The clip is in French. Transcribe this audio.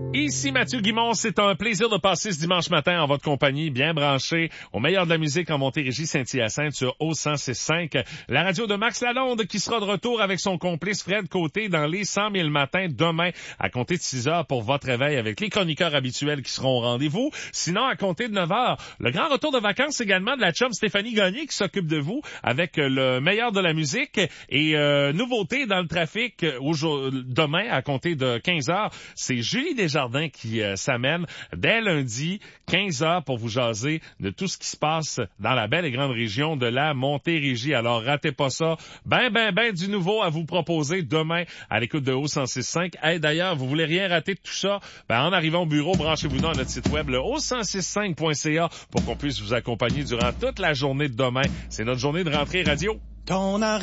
Ici Mathieu Guimond, c'est un plaisir de passer ce dimanche matin en votre compagnie, bien branché, au meilleur de la musique en Montérégie Saint-Hyacinthe sur O106.5. La radio de Max Lalonde qui sera de retour avec son complice Fred Côté dans les 100 000 matins demain à compter de 6 heures pour votre réveil avec les chroniqueurs habituels qui seront au rendez-vous. Sinon, à compter de 9 heures, le grand retour de vacances également de la chum Stéphanie Gagné qui s'occupe de vous avec le meilleur de la musique et nouveauté dans le trafic demain à compter de 15 heures. C'est Julie Desjardins qui s'amène dès lundi, 15 heures pour vous jaser de tout ce qui se passe dans la belle et grande région de la Montérégie. Alors, ratez pas ça. Ben du nouveau à vous proposer demain à l'écoute de O106.5. Hey, d'ailleurs, vous voulez rien rater de tout ça? Ben, en arrivant au bureau, branchez-vous dans notre site web, le O106.5.ca pour qu'on puisse vous accompagner durant toute la journée de demain. C'est notre journée de rentrée radio.